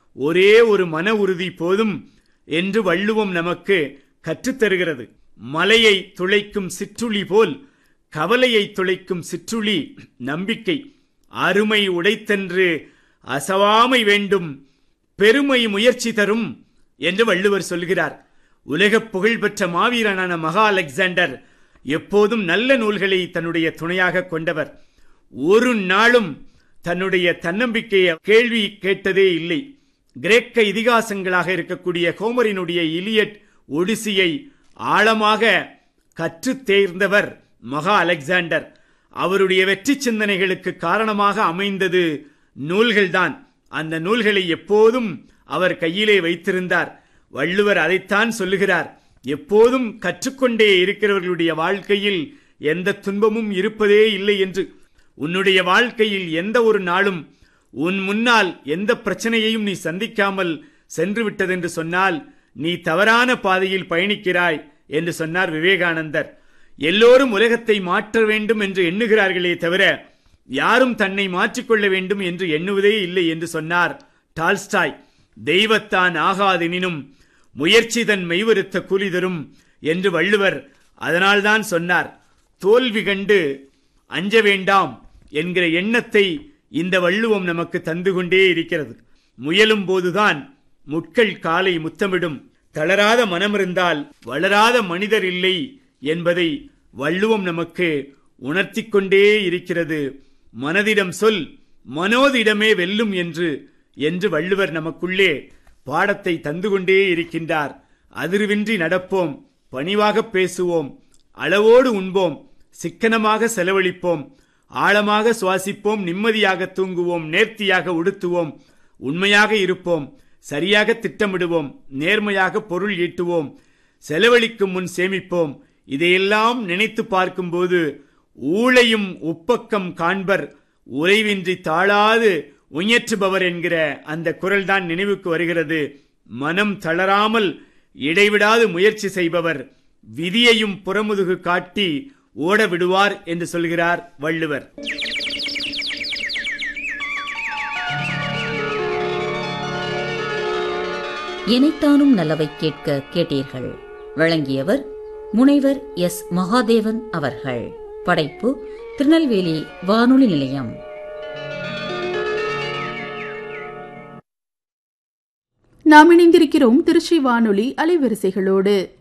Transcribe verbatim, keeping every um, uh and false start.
ஒரே ஒரு மன உறுதி போதும் என்று வள்ளுவம் நமக்கு கற்றுத்தருகிறது. மலையை துளைக்கும் சிற்றுளி போல் கவலையை துளைக்கும் சிற்றுளி நம்பிக்கை. அருமை உடைத்தென்று அசவாமை வேண்டும், பெருமை முயற்சி தரும் என்று வள்ளுவர் சொல்கிறார். உலகப் புகழ்பெற்ற மாவீரனான மகா அலெக்சாண்டர் எப்போதும் நல்ல நூல்களை தன்னுடைய துணையாக கொண்டவர். ஒரு நாளும் தன்னுடைய தன்னம்பிக்கையை கேள்வி கேட்டதே இல்லை. கிரேக்க இதிகாசங்களாக இருக்கக்கூடிய ஹோமரினுடைய இலியட், ஒடிசியை ஆழமாக கற்று தேர்ந்தவர் மகா அலெக்சாண்டர். அவருடைய வெற்றி சிந்தனைகளுக்கு காரணமாக அமைந்தது நூல்கள்தான். அந்த நூல்களை எப்போதும் அவர் கையிலே வைத்திருந்தார். வள்ளுவர் அதைத்தான் சொல்லுகிறார், எப்போதும் கற்றுக்கொண்டே இருக்கிறவர்களுடைய வாழ்க்கையில் எந்த துன்பமும் இருப்பதே இல்லை என்று. உன்னுடைய வாழ்க்கையில் எந்த ஒரு நாளும் உன் முன்னால் எந்த பிரச்சனையையும் நீ சந்திக்காமல் சென்று விட்டதென்று சொன்னால் நீ தவறான பாதையில் பயணிக்கிறாய் என்று சொன்னார் விவேகானந்தர். எல்லோரும் உலகத்தை மாற்ற வேண்டும் என்று எண்ணுகிறார்களே தவிர யாரும் தன்னை மாற்றிக்கொள்ள வேண்டும் என்று எண்ணுவதே இல்லை என்று சொன்னார் டால்ஸ்டாய். தெய்வத்தான் ஆகாதெனினும் முயற்சி தன் மெய்வருத்த கூலி தரும் என்று வள்ளுவர் அதனால்தான் சொன்னார். தோல்வி கண்டு அஞ்ச வேண்டாம் என்கிற எண்ணத்தை இந்த வள்ளுவம் நமக்கு தந்து கொண்டே இருக்கிறது. முயலும் போதுதான் முட்கள் காலை முத்தமிடும். தளராத மனம் இருந்தால் வளராத மனிதர் இல்லை என்பதை வள்ளுவம் நமக்கு உணர்த்தி கொண்டே இருக்கிறது. மனதிடம் சொல், மனோதிடமே வெல்லும் என்று என்று வள்ளுவர் நமக்குள்ளே பாடத்தை தந்து கொண்டே இருக்கின்றார். அதிர்வின்றி நடப்போம், பணிவாக பேசுவோம், அளவோடு உண்போம், சிக்கனமாக செலவழிப்போம், ஆழமாக சுவாசிப்போம், நிம்மதியாக தூங்குவோம், நேர்த்தியாக உடுத்துவோம், உண்மையாக இருப்போம், சரியாக திட்டமிடுவோம், நேர்மையாக பொருள் ஈட்டுவோம், செலவழிக்கும் முன் சேமிப்போம். இதையெல்லாம் நினைத்து பார்க்கும்போது ஊழையும் உப்பக்கம் காண்பர், உறைவின்றி தாழாது உயற்றுபவர் என்கிற அந்த குரல்தான் நினைவுக்கு வருகிறது. மனம் தளராமல் இடைவிடாது முயற்சி செய்பவர் விதியையும் புறமுதுகு காட்டி ஓட விடுவார் என்று சொல்கிறார் வள்ளுவர். இனைத்தானும் நல்லவை கேட்க கேட்டீர்கள். வழங்கியவர் முனைவர் எஸ் மகாதேவன் அவர்கள். படைப்பு திருநெல்வேலி வானொலி நிலையம். நாம் இணைந்திருக்கிறோம் திருச்சி வானொலி அலைவரிசைகளோடு.